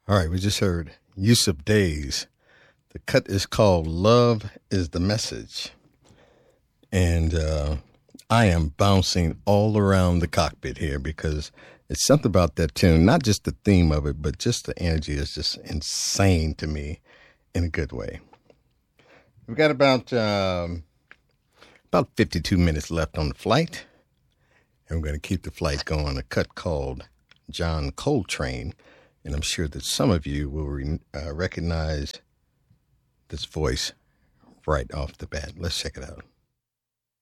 All right, we just heard Yusuf Days. The cut is called Love is the Message. And I am bouncing all around the cockpit here because it's something about that tune, not just the theme of it, but just the energy is just insane to me in a good way. We've got about 52 minutes left on the flight, and we're going to keep the flight going. A cut called John Coltrane, and I'm sure that some of you will recognize this voice right off the bat. Let's check it out.